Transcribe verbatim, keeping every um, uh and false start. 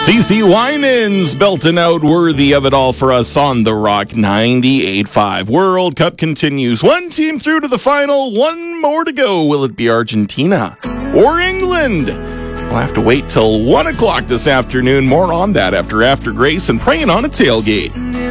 CeCe Winans belting out Worthy of It All for us on The Rock ninety-eight point five. World Cup continues. One team through to the final, one more to go. Will it be Argentina or England? We'll have to wait till one o'clock this afternoon. More on that after After Grace and Praying on a Tailgate.